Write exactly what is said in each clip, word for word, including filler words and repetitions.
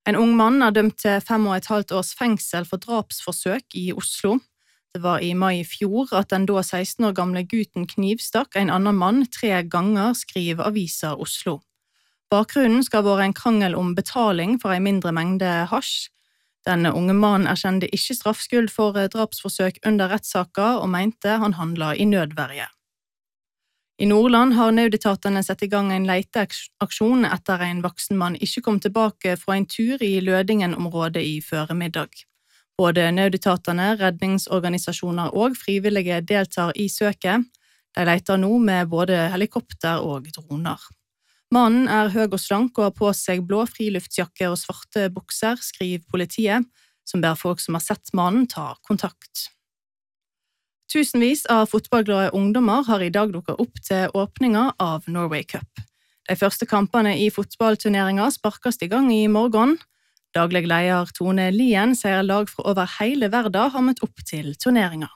En ung mann er dømt til fem og et halvt års fengsel for drapsforsøk i Oslo. Det var i mai i fjor at den da seksten år gamle gutten knivstakk en annen mann tre ganger, skriver Avisa Oslo. Bakgrunnen skal være en krangel om betaling for en mindre mengde hasj. Denne unge mannen erkjente ikke straffskyld for drapsforsøk under rettssaka og mente han handlet i nødverge. I Nordland har nødetatene sett i gang en leiteaksjon etter en voksen mann ikke kom tilbake fra en tur i Lødingen-området i føremiddag. Både nødetatene, redningsorganisasjoner og frivillige deltar i søket. De leiter nå med både helikopter og droner. Mannen er høy og slank og har på seg blå friluftsjakke og svarte bukser, skriver politiet, som ber folk som har sett mannen ta kontakt. Tusenvis av fotballglade ungdommer har i dag dukket opp til åpninga av Norway Cup. De første kampene i fotballturneringa sparkes i gang i morgen. Daglig leder Tone Lien sier lag fra over hele verden har møtt opp til turneringa.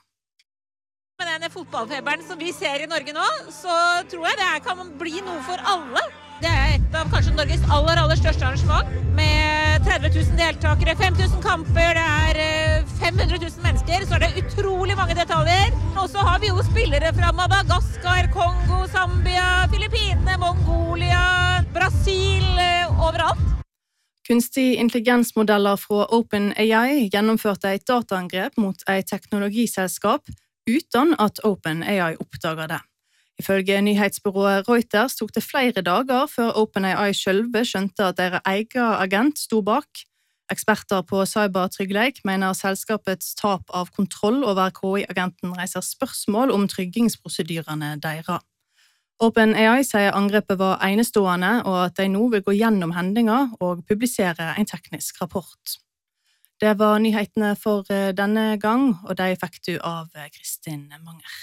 Med denne fotballfeberen som vi ser i Norge nå, så tror jeg det kan bli noe for alle. Det er et av kanskje Norges aller, aller største arrangement, med tretti tusen deltakere, fem tusen kamper, det er fem hundre tusen mennesker, så er det utrolig mange detaljer. Og så har vi jo spillere fra Madagaskar, Kongo, Zambia, Filippinene, Mongolia, Brasil, overalt. Kunstig intelligensmodeller fra OpenAI gjennomførte et dataangrep mot et teknologiselskap uten at OpenAI oppdaget det. Ifølge nyhetsbyrået Reuters tok det flere dager før OpenAI selv skjønte at deres egen agent sto bak. Eksperter på cybertryggleik mener selskapets tap av kontroll over K I-agenten reiser spørsmål om tryggingsprosedyrene deres. OpenAI sier angrepet var enestående og at de nå vil gå gjennom hendinga og publisere en teknisk rapport. Det var nyhetene for denne gang, og de fikk du av Kristin Manger.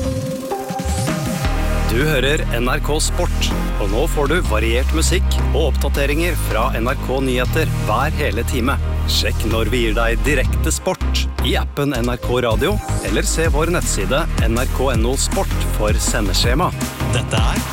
Du hører N R K Sport, og nå får du variert musikk og oppdateringer fra N R K Nyheter hver hele time. Sjekk når vi gir deg direkte sport i appen N R K Radio, eller se vår nettside N R K punktum N O sport for sendeskjema. Dette er